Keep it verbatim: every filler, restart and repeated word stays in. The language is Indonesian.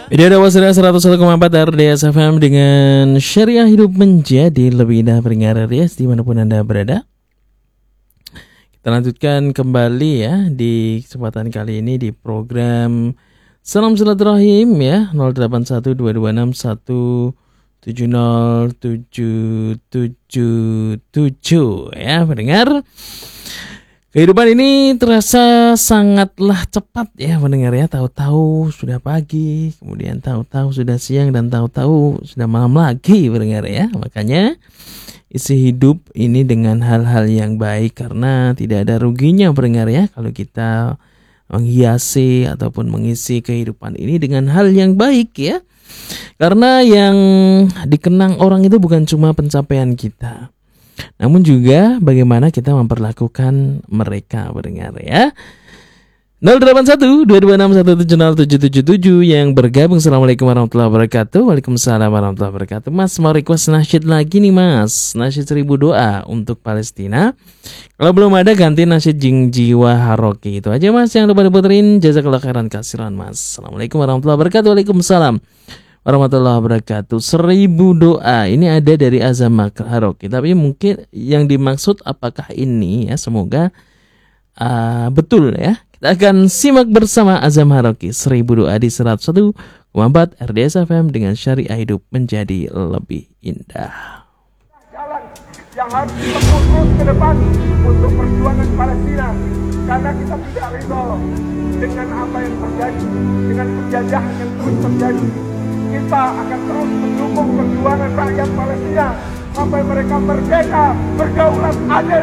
Ini ada Wasria seratus satu koma empat R D S F M dengan Syariah Hidup Menjadi Lebih Indah. Pendengar R D S dimanapun Anda berada, kita lanjutkan kembali ya di kesempatan kali ini di program Salam Silaturahim ya, nol delapan satu dua dua enam satu tujuh nol tujuh tujuh tujuh ya pendengar. Kehidupan ini terasa sangatlah cepat ya mendengar ya. Tahu-tahu sudah pagi, kemudian tahu-tahu sudah siang, dan tahu-tahu sudah malam lagi mendengar ya. Makanya isi hidup ini dengan hal-hal yang baik, karena tidak ada ruginya mendengar ya kalau kita menghiasi ataupun mengisi kehidupan ini dengan hal yang baik ya. Karena yang dikenang orang itu bukan cuma pencapaian kita, namun juga bagaimana kita memperlakukan mereka mendengar ya. nol delapan satu dua dua enam satu tujuh nol tujuh tujuh tujuh yang bergabung. Assalamualaikum warahmatullahi wabarakatuh. Waalaikumsalam warahmatullahi wabarakatuh. Mas mau request nasyid lagi nih mas, nasyid seribu doa untuk Palestina. Kalau belum ada ganti nasyid Jing Jiwa Haroki. Itu aja mas, yang lupa diputerin. Jazakallah khairan kasiran mas. Assalamualaikum warahmatullahi wabarakatuh. Waalaikumsalam warahmatullahi wabarakatuh. Seribu doa ini ada dari Azam Haroki, tapi mungkin yang dimaksud apakah ini ya, semoga uh, betul ya. Kita akan simak bersama Azam Haroki. Seribu doa di seratus satu koma empat R D S F M dengan Syariah Hidup Menjadi Lebih Indah. Jalan yang harus ditempuh terus ke depan untuk perjuangan Palestina, karena kita tidak ridho dengan apa yang terjadi, dengan penjajahan yang terus terjadi. Kita akan terus mendukung perjuangan rakyat Palestina sampai mereka merdeka, berdaulat, adil,